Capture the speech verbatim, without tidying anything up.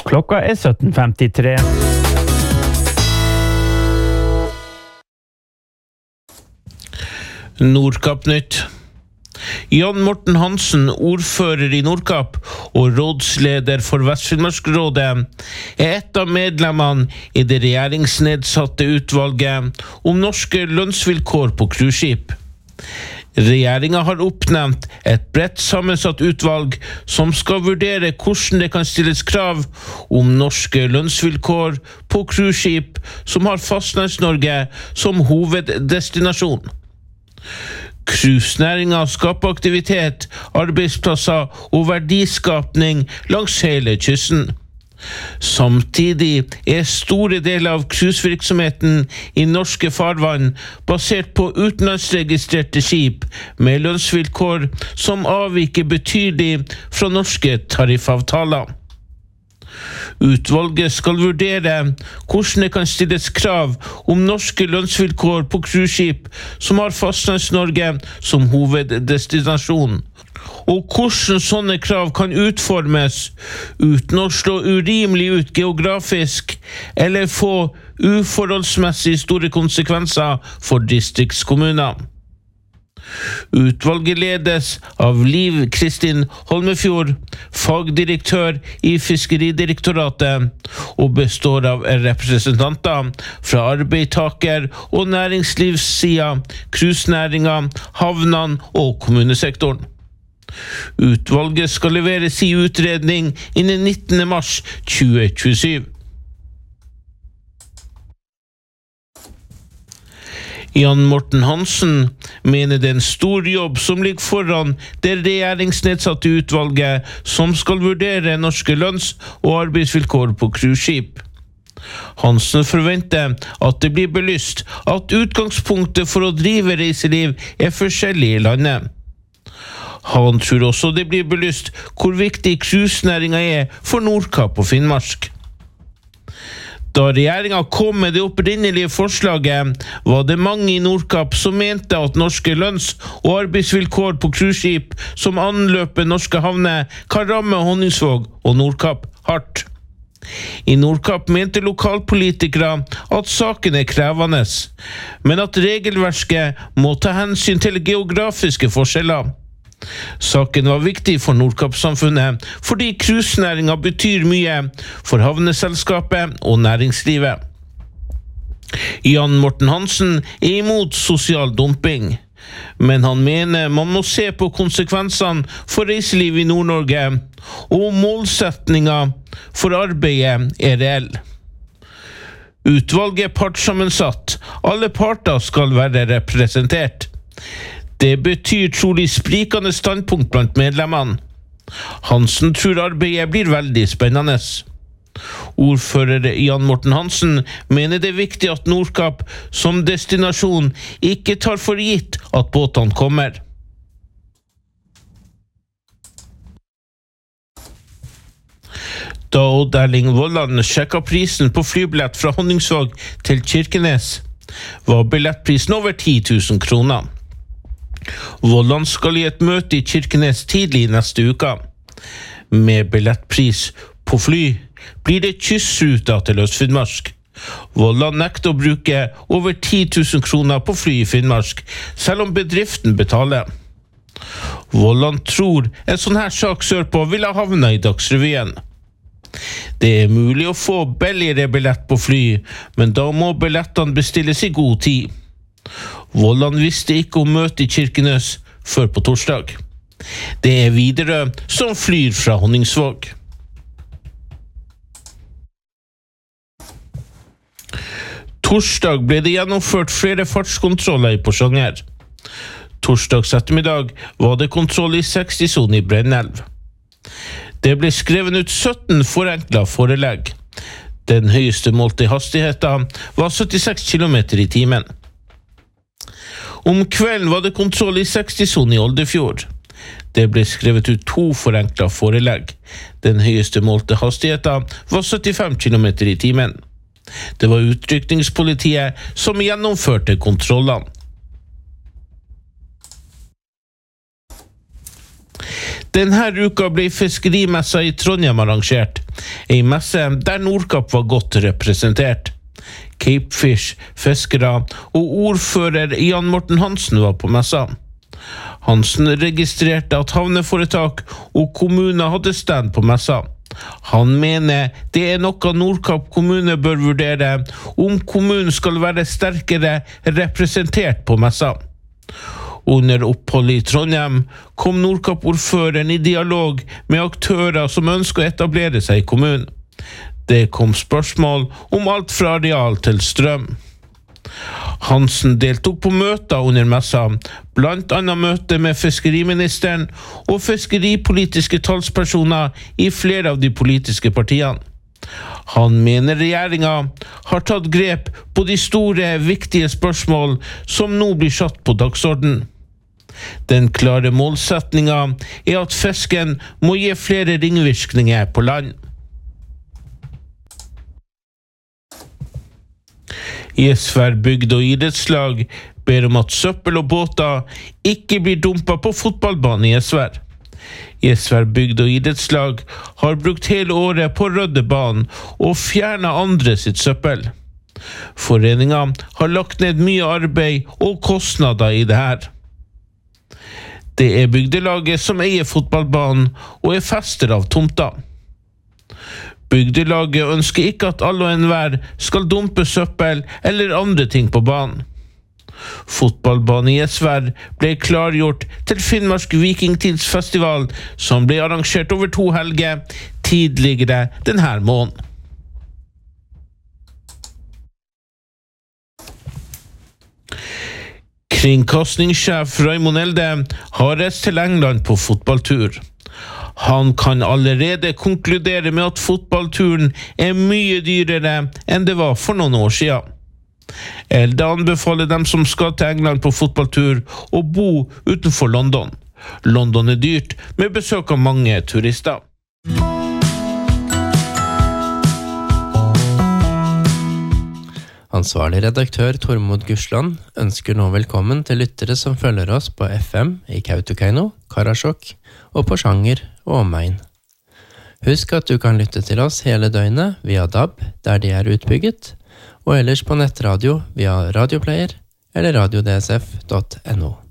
Klokka er sytten femtitre. Nordkapp-nytt. Jan Morten Hansen, ordfører i Nordkapp og rådsleder for Vest-Finnmarksrådet, er et av medlemmene i det regjeringsnedsatte utvalget om norske lønnsvilkår på cruiseskip. Regjeringen har oppnevnt et bredt sammensatt utvalg som skal vurdere hvordan det kan stilles krav om norske lønnsvilkår på cruiseskip som har Fastlands-Norge som hoveddestinasjon. Cruisenæringen skaper aktivitet, arbeidsplasser og verdiskapning langs hele kysten. Samtidig er store deler av cruisevirksomheten i norske farvann basert på utenlandsregistrerte skip med lønnsvilkår som avviker betydelig fra norske tariffavtaler. Utvalget skal vurdere hvordan det kan stilles krav om norske lønnsvilkår på cruiseskip som har Fastlands-Norge som hoveddestinasjon, og hvordan sånne krav kan utformes uten å slå urimelig ut geografisk eller få uforholdsmessig store konsekvenser for distriktskommuner. Utvalget ledes av Liv Kristin Holmefjord, fagdirektør i Fiskeridirektoratet, og består av representanter fra arbeidstaker- og næringslivssiden, cruisenæringen, havnene og kommunesektoren. Utvalget skal levere sin utredning innen nittende mars tjue tjuesyv. Jan Morten Hansen mener det er en stor jobb som ligger foran det regjeringsnedsatte utvalget som skal vurdere norske lønns- og arbeidsvilkår på cruiseskip. Hansen forventer at det blir belyst at utgangspunktet for å drive reiseliv er forskjellig i landet. Han tror også det blir belyst hvor viktig cruisenæringen er for Nordkapp og Finnmark. Da regjeringen kom med det opprinnelige forslaget, var det mange i Nordkapp som mente at norske lønns- og arbeidsvilkår på cruiseskip som anløper norske havner kan ramme Honningsvåg og Nordkapp hardt. I Nordkapp mente lokalpolitikere at saken er krevende, men at regelverket må ta hensyn til geografiske forskjeller. Saken var viktig for Nordkapp-samfunnet fordi cruisenæringen betyr mye for havneselskapet og næringslivet. Jan Morten Hansen er imot sosial dumping, men han mener man må se på konsekvensene for reiseliv i Nord-Norge, og målsetningen for arbeidet er reell. Utvalget er partssammensatt, alle parter skal være representert. Det betyr trolig sprikende standpunkt blant medlemmene. Hansen tror arbeidet blir veldig spennende. Ordfører Jan Morten Hansen mener det er viktig at Nordkapp som destinasjon ikke tar for gitt at båtene kommer. Da Odd Erling Vollan sjekket prisen på flybillett fra Honningsvåg til Kirkenes, var billettprisen over ti tusen kroner. Vollan skal i et møte i Kirkenes tidlig neste uke. Med billettpris på fly blir det kystruta til Øst-Finnmark. Vollan nekter å bruke over ti tusen kroner på fly i Finnmark, selv om bedriften betaler. Vollan tror en sånn her sak sørpå ville havne i Dagsrevyen. Det er mulig å få billigere billett på fly, men da må billettene bestilles i god tid. Vollan visste ikke om møtet i Kirkenes før på torsdag. Det er Widerøe som flyr fra Honningsvåg. Torsdag ble det gjennomført flere fartskontroller i Porsanger. Torsdags ettermiddag var det kontroll i seksti-sonen i Brennelv. Det ble skrevet ut sytten forenklet forelegg. Den høyeste målte hastigheten var syttiseks kilometer i timen. Om kvelden var det kontroll i seksti-sonen i Oldefjord. Det ble skrevet ut to forenklet forelegg. Den høyeste målte hastigheten var syttifem kilometer i timen. Det var utrykningspolitiet som gjennomførte kontrollene. Denne uka ble fiskerimessa i Trondheim arrangert, en messe der Nordkapp var godt representert. Capefish, fiskere og ordfører Jan Morten Hansen var på messa. Hansen registrerte at havneforetak og kommuner hadde stand på messa. Han mener det er noe Nordkapp kommune bør vurdere om kommunen skal være sterkere representert på messa. Under opphold i Trondheim kom Nordkapp-ordføreren i dialog med aktører som ønsker å etablere seg i kommunen. Det kom spørsmål om alt fra areal til strøm. Hansen deltok på møter under messa, blant annet møte med fiskeriministeren og fiskeripolitiske talspersoner i flere av de politiske partiene. Han mener regjeringen har tatt grep på de store, viktige spørsmål som nå blir satt på dagsorden. Den klare målsetningen er at fisken må gi flere ringvirkninger på land. Gjesvær bygd- og idrettslag ber om at søppel og båter ikke blir dumpet på fotballbanen i Gjesvær. Gjesvær bygd- og idrettslag har brukt hele året på å rydde banen og fjerne andre sitt søppel. Foreningen har lagt ned mye arbeid og kostnader i det her. Det er bygdelaget som eier fotballbanen og er fester av tomta. Bygdelaget ønsker ikke at alle og enhver skal dumpe søppel eller andre ting på banen. Fotballbanen i Gjesvær ble klargjort til Finnmark Vikingtidsfestival, som ble arrangert over to helger tidligere denne måneden. Kringkastingssjef Raymond Elde har reist til England på fotballtur. Han kan allerede konkludere med at fotballturen er mye dyrere enn det var for noen år siden. Elde anbefaler dem som skal til England på fotballtur å bo utenfor London. London er dyrt, med besøk av mange turister. Ansvarlig redaktør Tormod Gursland ønsker nå velkommen til lyttere som følger oss på F M i Kautokeino, Karasjok og på Sjanger og omegn. Husk at du kan lytte til oss hele døgnet via D A B der de er utbygget, og ellers på nettradio via radioplayer eller radio d s f punktum n o.